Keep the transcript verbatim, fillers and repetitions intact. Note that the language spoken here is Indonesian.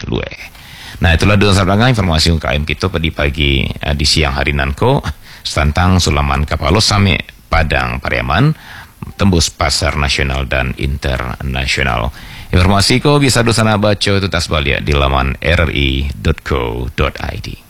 lue. Nah, itulah dua sarangga informasi U K M kita pada pagi uh, di siang hari nanko tentang Sulaman Kapalo sami Padang Pariaman tembus pasar nasional dan internasional. Informasi ko bisa dosana baca itu tas balik di laman r r i dot co dot i d.